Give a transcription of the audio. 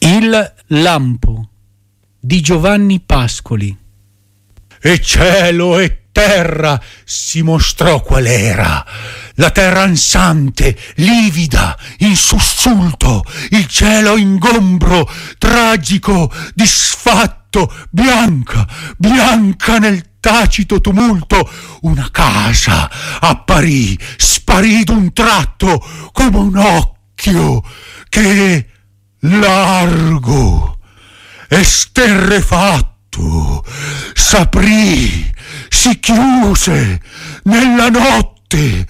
Il lampo di Giovanni Pascoli. E cielo e terra si mostrò qual era, la terra ansante, livida, in sussulto, il cielo ingombro, tragico, disfatto, bianca, bianca nel tacito tumulto. Una casa apparì, sparì d'un tratto come un occhio che, largo, esterrefatto, s'aprì, si chiuse nella notte